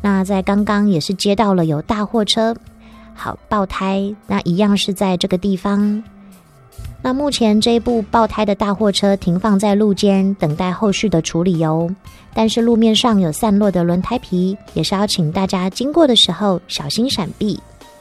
那在刚刚也是接到了有大货车好爆胎，那一样是在这个地方。那目前这一部爆胎的大货车停放在路肩，等待后续的处理哦。但是路面上有散落的轮胎皮，也是要请大家经过的时候小心闪避。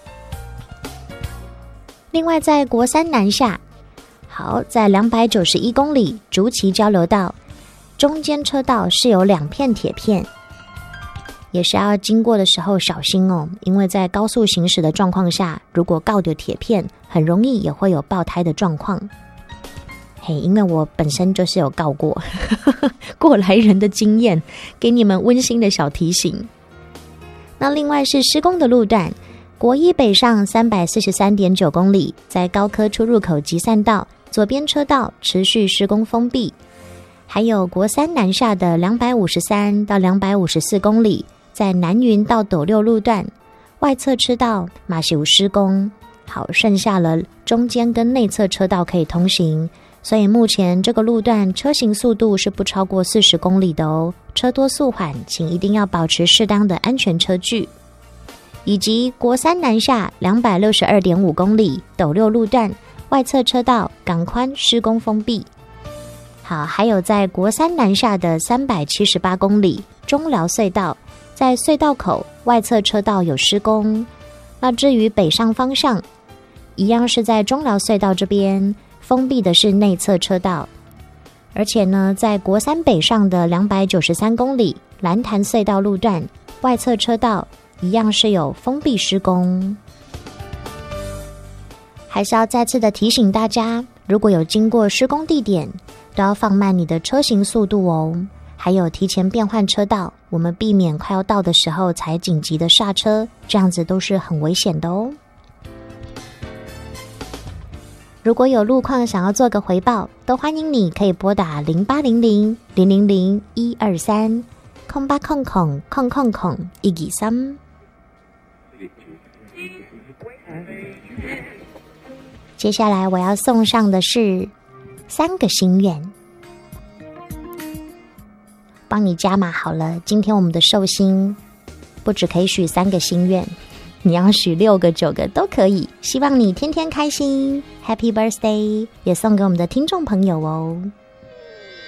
另外在国三南下，好，在291公里竹崎交流道中间车道是有2片铁片，也是要经过的时候小心哦，因为在高速行驶的状况下，如果告的铁片很容易也会有爆胎的状况。嘿，因为我本身就是有告过过来人的经验，给你们温馨的小提醒。那另外是施工的路段，国一北上343.9公里，在高科出入口集散道左边车道持续施工封闭，还有国三南下的253到254公里，在南云到斗六路段外侧车道马修施工，好，剩下了中间跟内侧车道可以通行，所以目前这个路段车行速度是不超过40公里的哦，车多速缓，请一定要保持适当的安全车距。以及国三南下262.5公里斗六路段外侧车道港宽施工封闭。好，还有在国三南下的378公里中寮隧道，在隧道口外侧车道有施工。那至于北上方向，一样是在中寮隧道这边封闭的是内侧车道，而且呢，在国三北上的293公里蓝潭隧道路段外侧车道一样是有封闭施工。还是要再次的提醒大家，如果有经过施工地点，都要放慢你的车行速度哦，还有提前变换车道，我们避免快要到的时候才紧急的刹车，这样子都是很危险的哦。如果有路况想要做个回报，都欢迎你可以拨打0800-000-1230800-123。接下来我要送上的是3个心愿，帮你加码好了。今天我们的寿星不只可以许3个心愿，你要许6个9个都可以，希望你天天开心， Happy Birthday 也送给我们的听众朋友哦。